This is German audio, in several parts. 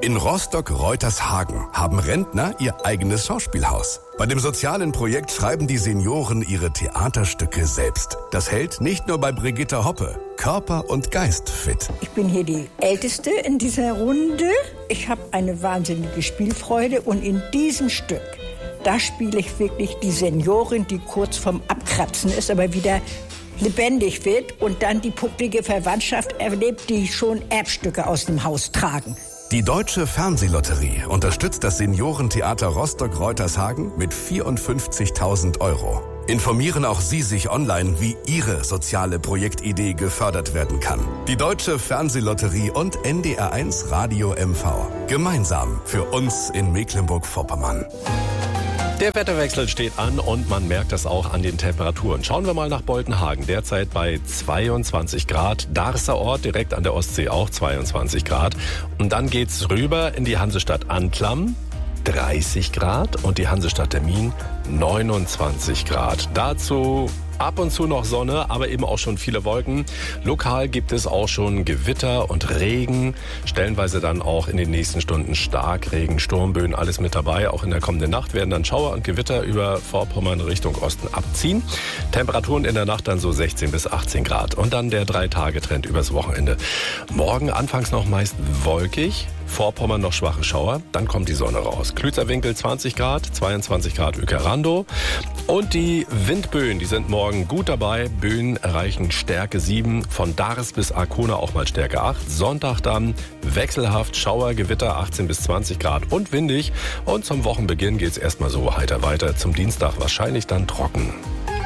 In Rostock-Reutershagen haben Rentner ihr eigenes Schauspielhaus. Bei dem sozialen Projekt schreiben die Senioren ihre Theaterstücke selbst. Das hält nicht nur bei Brigitte Hoppe Körper und Geist fit. Ich bin hier die Älteste in dieser Runde. Ich habe eine wahnsinnige Spielfreude und in diesem Stück, da spiele ich wirklich die Seniorin, die kurz vorm Abkratzen ist, aber wieder lebendig wird und dann die pucklige Verwandtschaft erlebt, die schon Erbstücke aus dem Haus tragen. Die Deutsche Fernsehlotterie unterstützt das Seniorentheater Rostock-Reutershagen mit 54.000 €. Informieren auch Sie sich online, wie Ihre soziale Projektidee gefördert werden kann. Die Deutsche Fernsehlotterie und NDR1 Radio MV. Gemeinsam für uns in Mecklenburg-Vorpommern. Der Wetterwechsel steht an und man merkt das auch an den Temperaturen. Schauen wir mal nach Boltenhagen, derzeit bei 22 Grad. Darßer Ort direkt an der Ostsee auch 22 Grad. Und dann geht's rüber in die Hansestadt Anklam, 30 Grad und die Hansestadt Termin 29 Grad. Dazu ab und zu noch Sonne, aber eben auch schon viele Wolken. Lokal gibt es auch schon Gewitter und Regen. Stellenweise dann auch in den nächsten Stunden Starkregen, Sturmböen, alles mit dabei. Auch in der kommenden Nacht werden dann Schauer und Gewitter über Vorpommern Richtung Osten abziehen. Temperaturen in der Nacht dann so 16 bis 18 Grad. Und dann der 3-Tage-Trend übers Wochenende. Morgen anfangs noch meist wolkig. Vorpommern noch schwache Schauer, dann kommt die Sonne raus. Klützerwinkel 20 Grad, 22 Grad Uekerando. Und die Windböen, die sind morgen gut dabei. Böen erreichen Stärke 7, von Dars bis Arkona auch mal Stärke 8. Sonntag dann wechselhaft Schauer, Gewitter 18 bis 20 Grad und windig. Und zum Wochenbeginn geht's erstmal so heiter weiter. Zum Dienstag wahrscheinlich dann trocken.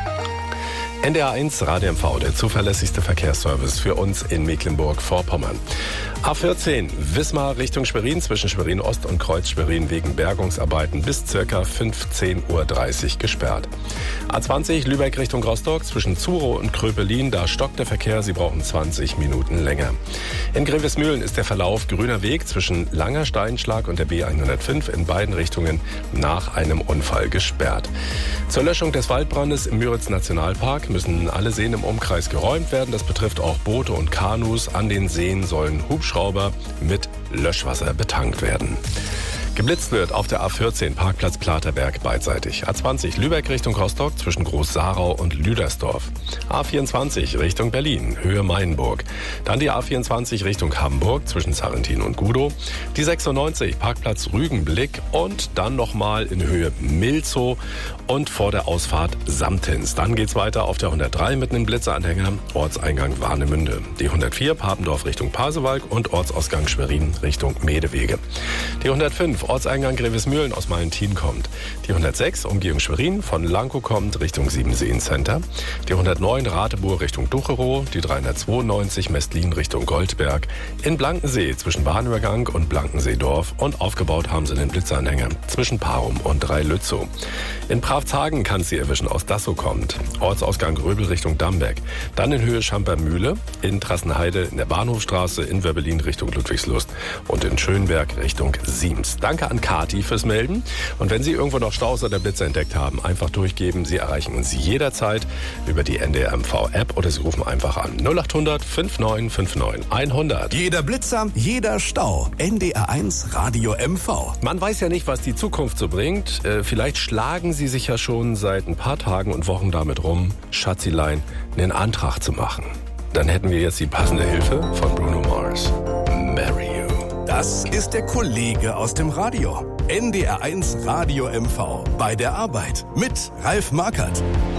NDR1 Radio MV, der zuverlässigste Verkehrsservice für uns in Mecklenburg-Vorpommern. A14 Wismar Richtung Schwerin, zwischen Schwerin Ost und Kreuz Schwerin wegen Bergungsarbeiten bis ca. 15:30 Uhr gesperrt. A20 Lübeck Richtung Rostock, zwischen Zurow und Kröpelin, da stockt der Verkehr, Sie brauchen 20 Minuten länger. In Grevesmühlen ist der Verlauf grüner Weg zwischen Langer Steinschlag und der B105 in beiden Richtungen nach einem Unfall gesperrt. Zur Löschung des Waldbrandes im Müritz-Nationalpark müssen alle Seen im Umkreis geräumt werden. Das betrifft auch Boote und Kanus. An den Seen sollen Hubschrauber mit Löschwasser betankt werden. Geblitzt wird auf der A14 Parkplatz Platerberg beidseitig. A20 Lübeck Richtung Rostock zwischen Groß-Sarau und Lüdersdorf. A24 Richtung Berlin, Höhe Mainburg. Dann die A24 Richtung Hamburg zwischen Sarrentin und Gudow. Die 96 Parkplatz Rügenblick und dann nochmal in Höhe Milzow und vor der Ausfahrt Samtens. Dann geht's weiter auf der 103 mit einem Blitzeranhänger, Ortseingang Warnemünde. Die 104 Papendorf Richtung Pasewalk und Ortsausgang Schwerin Richtung Medewege. Die 105 Ortseingang Grevesmühlen aus Malentin kommt. Die 106 Umgehung Schwerin von Lankow kommt Richtung Siebenseen Center. Die 109 Rateburg Richtung Ducherow. Die 392 Mestlin Richtung Goldberg. In Blankensee zwischen Bahnübergang und Blankenseedorf. Und aufgebaut haben sie den Blitzeranhänger zwischen Parum und Dreilützow. In Pravzhagen kann es Sie erwischen, aus Dassow kommt. Ortsausgang Gröbel Richtung Damberg. Dann in Höhe Schampermühle. In Trassenheide in der Bahnhofstraße. In Wörbelin Richtung Ludwigslust. Und in Schönberg Richtung Siems. Danke an Kati fürs Melden. Und wenn Sie irgendwo noch Staus oder Blitze entdeckt haben, einfach durchgeben. Sie erreichen uns jederzeit über die NDR MV-App oder Sie rufen einfach an 0800 5959 100. Jeder Blitzer, jeder Stau. NDR1 Radio MV. Man weiß ja nicht, was die Zukunft so bringt. Vielleicht schlagen Sie sich ja schon seit ein paar Tagen und Wochen damit rum, Schatzilein, einen Antrag zu machen. Dann hätten wir jetzt die passende Hilfe von Bruno Mars. Marry You. Das ist der Kollege aus dem Radio. NDR1 Radio MV. Bei der Arbeit mit Ralf Markert.